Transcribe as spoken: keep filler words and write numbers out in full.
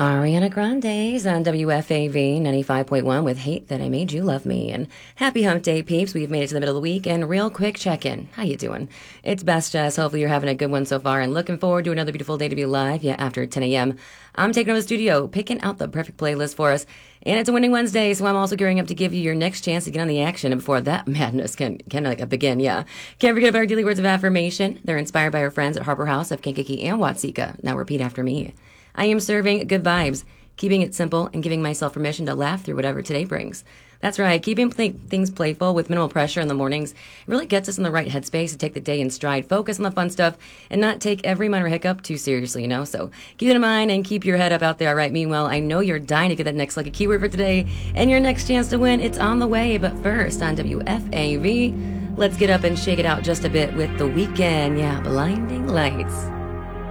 Ariana Grande's on W F A V ninety-five point one with Hate That I Made You Love Me. And happy hump day, peeps. We've made it to the middle of the week. And real quick check-in. How you doing? It's Best Jess. Hopefully you're having a good one so far and looking forward to another beautiful day to be live. Yeah, after ten a.m. I'm taking over the studio, picking out the perfect playlist for us. And it's a winning Wednesday, so I'm also gearing up to give you your next chance to get on the action before that madness can, can like, begin, yeah. Can't forget about our daily words of affirmation. They're inspired by our friends at Harbor House of Kankakee and Watseka. Now repeat after me. I am serving good vibes, keeping it simple and giving myself permission to laugh through whatever today brings. That's right, keeping play- things playful with minimal pressure in the mornings really gets us in the right headspace to take the day in stride, focus on the fun stuff, and not take every minor hiccup too seriously, you know? So keep it in mind and keep your head up out there, all right? Meanwhile, I know you're dying to get that next lucky keyword for today, and your next chance to win, it's on the way. But first, on W F A V, let's get up and shake it out just a bit with The Weeknd. Yeah, Blinding Lights.